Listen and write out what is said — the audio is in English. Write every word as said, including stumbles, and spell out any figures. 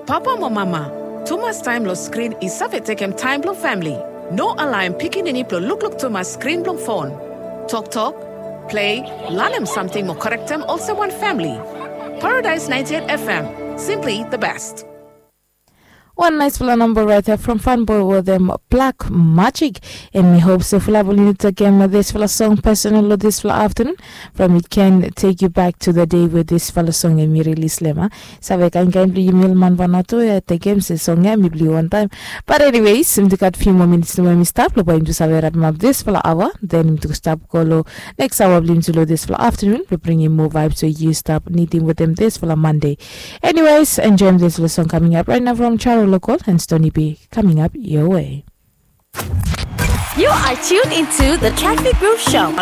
Papa mo mama, too much time lo screen is suffocating time lo family. No alarm picking any plo look look to my screen blong phone. Talk talk, play, learn them something more correct them also one family. Paradise ninety-eight F M, simply the best. One nice full number right here from Fanboy with them Black Magic, and we hope so full of again this full song personal this full afternoon from it can take you back to the day with this full song and me release lema. So we can kind email man vanato at the games song and me one time. But anyways, sim to cut few more minutes to when we stop lo going to save at map this full hour, then to stop colo next hour blim to lo this full afternoon. We bring in more vibes so you stop needing with them this full Monday. Anyways, enjoy this full song coming up right now from Charles Local and Stony B coming up your way. You are tuned into the Traffic Groove Show.